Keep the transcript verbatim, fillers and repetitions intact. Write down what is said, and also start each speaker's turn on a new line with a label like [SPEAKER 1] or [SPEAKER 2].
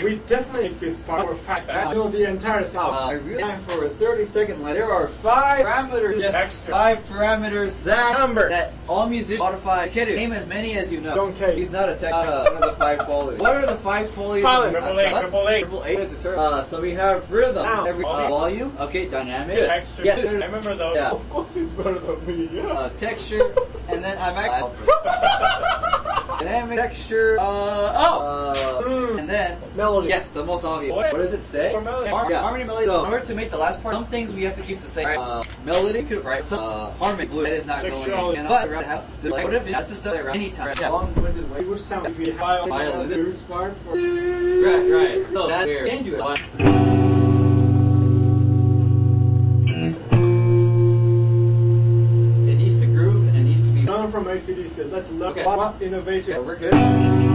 [SPEAKER 1] We definitely make this part more fact. I know the entire sound.
[SPEAKER 2] Uh, I realize for a thirty second line, there are five parameters.
[SPEAKER 1] Yes, extra.
[SPEAKER 2] Five parameters that
[SPEAKER 1] Number.
[SPEAKER 2] that all musicians modify. Kid, name as many as you know.
[SPEAKER 1] Don't care.
[SPEAKER 2] He's not a tech. Uh, one of the five qualities. What are the five qualities?
[SPEAKER 1] Silent.
[SPEAKER 2] Of,
[SPEAKER 1] Triple A, triple A.
[SPEAKER 2] Triple A is a term. Uh, so we have rhythm.
[SPEAKER 1] Sound.
[SPEAKER 2] Every, uh, volume. Okay, dynamic.
[SPEAKER 1] Good. Extra.
[SPEAKER 2] Yeah.
[SPEAKER 1] I remember those.
[SPEAKER 2] Yeah.
[SPEAKER 1] Of course he's better than me. Yeah.
[SPEAKER 2] Uh, texture, and then I'm actually dynamic texture. Uh, oh, uh,
[SPEAKER 1] Mm.
[SPEAKER 2] and then
[SPEAKER 1] Melody.
[SPEAKER 2] Yes, the most obvious.
[SPEAKER 1] What?
[SPEAKER 2] What does it say?
[SPEAKER 1] For melody.
[SPEAKER 2] Har- yeah, harmony, melody. So in order to make the last part, some things we have to keep the same. Right? Uh, melody, could write some uh, harmony. Blue. That is not
[SPEAKER 1] Sexuality.
[SPEAKER 2] going in. But have the like, what if that's just around any time? Yeah.
[SPEAKER 1] Long-winded way. It would sound if we had
[SPEAKER 2] Violin.
[SPEAKER 1] a loose part for.
[SPEAKER 2] Right, right. So that's where can do it. It needs to groove and it needs to be.
[SPEAKER 1] None from A C D C. Let's look
[SPEAKER 2] Okay.
[SPEAKER 1] at what innovative.
[SPEAKER 2] Yeah, we're good.